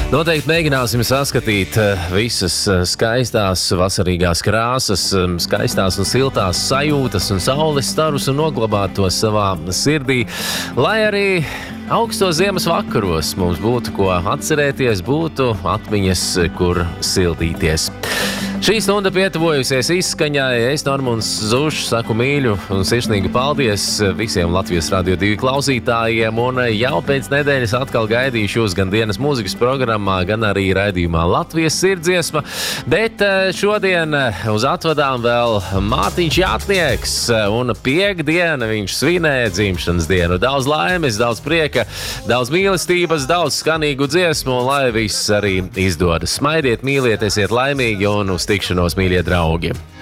Noteikti mēģināsim saskatīt visas skaistās vasarīgās krāsas, skaistās un siltās sajūtas un saules starus un noglabāt to savā sirdī, lai arī augstos ziemas vakaros mums būtu ko atcerēties, būtu atmiņas, kur sildīties. Šī stunda pietuvojusies izskaņai. Es, Normunds Zušs, saku mīļu un sirsnīgu paldies visiem Latvijas Radio 2 klausītājiem. Un jau pēc nedēļas atkal gaidīšu jūs gan dienas mūzikas programmā, gan arī raidījumā Latvijas sirdsdziesma. Bet šodien uz atvadām vēl Mārtiņš Jātnieks. Un piekdiena viņš svinēja dzimšanas dienu. Daudz laimes, daudz prieka, daudz mīlestības, daudz skanīgu dziesmu. Un lai viss arī izdodas. Smaidiet, mīliet, esiet laimīgi un uz tikšanos, mīļie draugi!